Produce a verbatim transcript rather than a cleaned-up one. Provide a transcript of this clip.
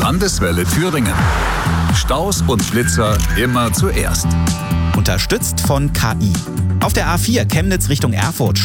Landeswelle Thüringen. Staus und Blitzer immer zuerst. Unterstützt von K I. Auf der A vier Chemnitz Richtung Erfurt